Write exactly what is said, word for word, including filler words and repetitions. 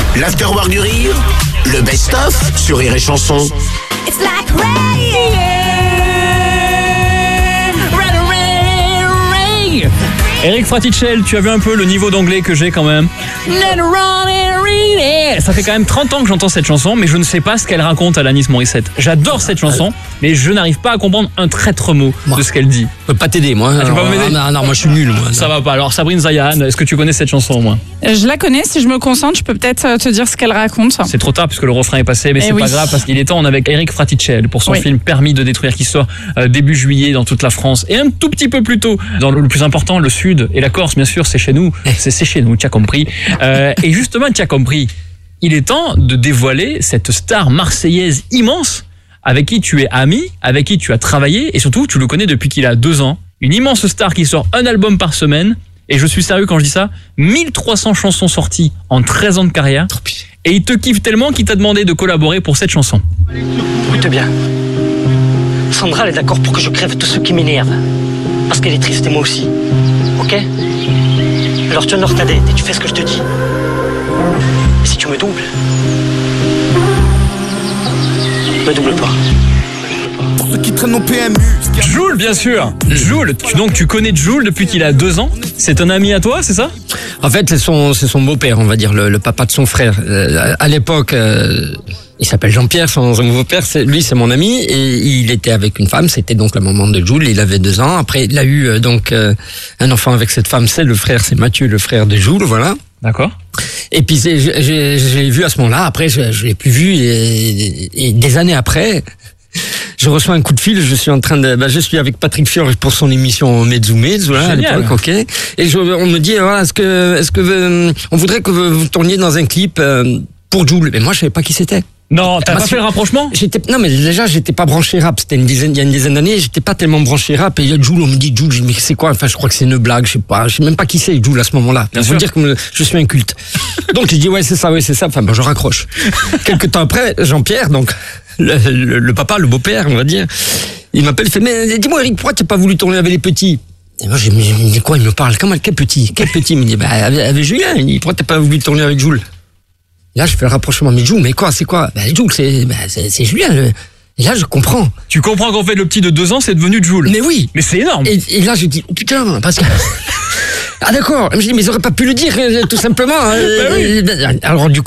L'Afterwork du Rire, le best-of sur Rire et Chanson. It's like rain, rain, rain, rain. Eric Fratichel, tu as vu un peu le niveau d'anglais que j'ai quand même. Ça fait quand même trente ans que j'entends cette chanson, mais je ne sais pas ce qu'elle raconte, Alanis Morissette. J'adore cette chanson, mais je n'arrive pas à comprendre un traître mot moi, de ce qu'elle dit. Je peux pas t'aider, moi. Ah, tu peux pas m'aider ? non, non, moi je suis nul, moi. Ça va pas. Alors Sabrine Zayan, est-ce que tu connais cette chanson au moins ? Je la connais, si je me concentre, je peux peut-être te dire ce qu'elle raconte. C'est trop tard puisque le refrain est passé, mais Eh c'est oui. pas grave parce qu'il est temps. On est avec Eric Fratichel pour son Oui. film Permis de détruire qui sort euh, début juillet dans toute la France et un tout petit peu plus tôt dans le, le plus important, le Sud et la Corse, bien sûr, c'est chez nous. C'est, c'est chez nous, tu as compris. Euh, et justement, tu as compris. Il est temps de dévoiler cette star marseillaise immense avec qui tu es ami, avec qui tu as travaillé et surtout tu le connais depuis qu'il a deux ans. Une immense star qui sort un album par semaine et je suis sérieux quand je dis ça, mille trois cents chansons sorties en treize ans de carrière et il te kiffe tellement qu'il t'a demandé de collaborer pour cette chanson. Écoute bien. Sandra, elle est d'accord pour que je crève tout ce qui m'énerve. Parce qu'elle est triste et moi aussi. Ok ? Alors tu honores ta dette et tu fais ce que je te dis. Et si tu me doubles, me double pas. Jul, bien sûr. Jul, tu, donc tu connais Jul depuis qu'il a deux ans. C'est un ami à toi, c'est ça ? En fait, c'est son, c'est son beau-père, on va dire, le, le papa de son frère. Euh, à l'époque, euh, il s'appelle Jean-Pierre, son, son beau-père. C'est, lui, c'est mon ami, et il était avec une femme. C'était donc la maman de Jules. Il avait deux ans. Après, il a eu euh, donc euh, un enfant avec cette femme. C'est le frère, c'est Mathieu, le frère de Jules, voilà. D'accord. Et puis c'est, j'ai, j'ai, je l'ai vu à ce moment-là. Après, je, je l'ai plus vu. Et, et des années après, je reçois un coup de fil. Je suis en train de, bah, je suis avec Patrick Fior pour son émission Mezzo Mezzo, voilà, à Génial. l'époque, ok. Et je, on me dit, voilà, est-ce que, est-ce que, euh, on voudrait que vous, vous tourniez dans un clip euh, pour Jules. Mais moi, je savais pas qui c'était. Non, t'as Parce pas fait que- le rapprochement ? J'étais, non, mais déjà, j'étais pas branché rap. C'était une dizaine, il y a une dizaine d'années, j'étais pas tellement branché rap. Et il y a Jules, on me dit Jules, je dis, mais c'est quoi? Enfin, je crois que c'est une blague, je sais pas. Je sais même pas qui c'est Jules à ce moment-là. Bien Il faut sûr. dire que me- je suis un culte. Donc, j'ai dit, ouais, c'est ça, ouais, c'est ça. Enfin, ben, je raccroche. Quelques temps après, Jean-Pierre, donc, le, le, le papa, le beau-père, on va dire, il m'appelle, il fait, mais dis-moi, Eric, pourquoi t'as pas voulu tourner avec les petits? Et moi, j'ai dit, mais quoi, il me parle? Comment, quel petit? Quel petit? Il me dit, bah, avec, avec Julien. Il me dit, pourquoi t'as pas voulu tourner avec Jules? Là, je fais le rapprochement. Mais Jules, mais quoi, c'est quoi? Bah, Jules, c'est, bah, c'est, c'est Julien. le- Et là, je comprends. Tu comprends qu'en fait le petit de deux ans c'est devenu Jul. Mais oui. Mais c'est énorme. Et, et là, je dis, oh putain, parce que. Ah d'accord. Je dis, mais ils auraient pas pu le dire, euh, tout simplement. hein. Bah oui. Euh, Alors, du coup,